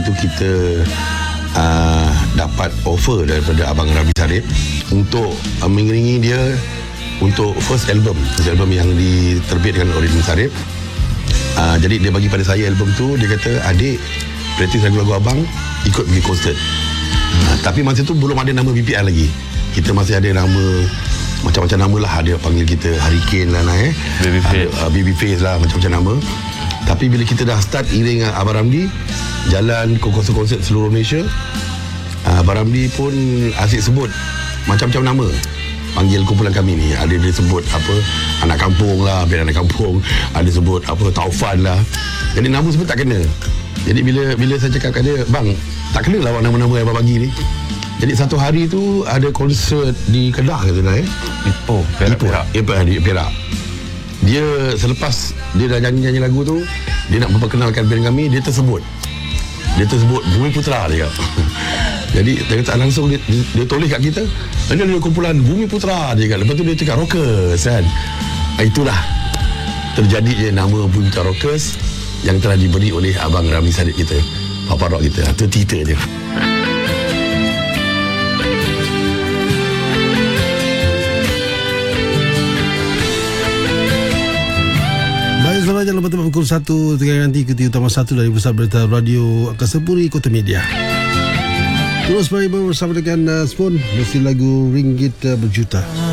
tu kita dapat offer daripada Abang Ramli Sarip untuk mengiringi dia untuk first album yang diterbitkan oleh Ramli Sarip. Jadi dia bagi pada saya album tu. Dia kata, adik practice lagu-lagu abang, ikut pergi konsert. Tapi masa tu belum ada nama BPR lagi. Kita masih ada nama macam-macam nama lah. Ada panggil kita Hurricane lah, Babyface lah, macam-macam nama. Tapi bila kita dah start iring Abang Ramli, jalan ke konsert seluruh Malaysia, Abang Ramli pun asyik sebut macam-macam nama, panggil kumpulan kami ni. Ada dia sebut apa, anak kampung lah, biar anak kampung. Ada sebut apa, Taufan lah. Jadi nama semua tak kena. Jadi bila saya cakap kat dia, bang, tak kena lah nama-nama yang abang bagi ni. Jadi satu hari tu ada konsert di Kedah kata dah Perak. Dia selepas dia dah nyanyi lagu tu, dia nak memperkenalkan band kami, dia tersebut Bumi Putra dia kata. Jadi tak langsung dia tulis kat kita, ini ada kumpulan Bumi Putra dia kata. Lepas tu dia cakap Rockers kan. Itulah terjadi je nama Bumi Putra Rockers yang telah diberi oleh Abang Ramli Sarip kita, Papa Rock kita. Itu cerita je. Selamat jalan lepas pukul 1 nanti ikuti utama 1 dari Pusat Berita Radio Angkasa Puri Kota Media. Terus bersama dengan Spoon, mesti lagu Ringgit Berjuta.